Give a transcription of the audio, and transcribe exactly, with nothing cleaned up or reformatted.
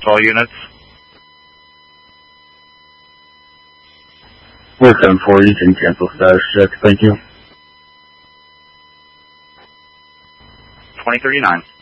all units. four seven four, you can cancel status check. Thank you. twenty thirty-nine.